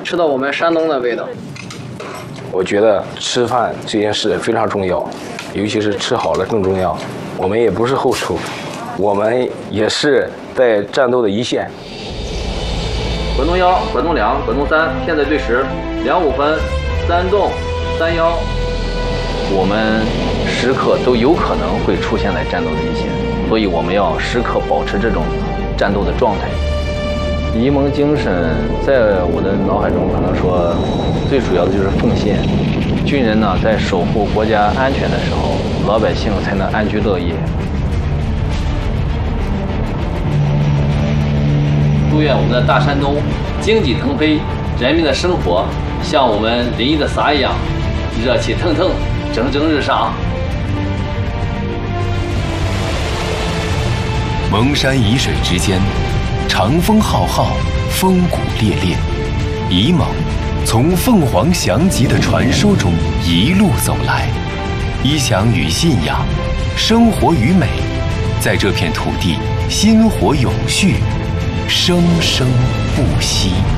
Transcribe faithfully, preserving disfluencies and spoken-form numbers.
吃到我们山东的味道。 我觉得吃饭这件事非常重要，尤其是吃好了更重要。我们也不是后厨，我们也是在战斗的一线。 滚动幺、滚动两、滚动三，现在对时两五分，三动三幺。我们时刻都有可能会出现在战斗的一线，所以我们要时刻保持这种战斗的状态。沂蒙精神在我的脑海中可能说最主要的就是奉献。军人呢，在守护国家安全的时候，老百姓才能安居乐业。祝愿我们的大山东经济腾飞，人民的生活像我们临沂的撒一样热气腾腾，蒸蒸日上。 蒙山沂水之间，长风浩浩，风骨烈烈。沂蒙从凤凰翔集的传说中一路走来，理想与信仰，生活与美，在这片土地薪火永续，生生不息。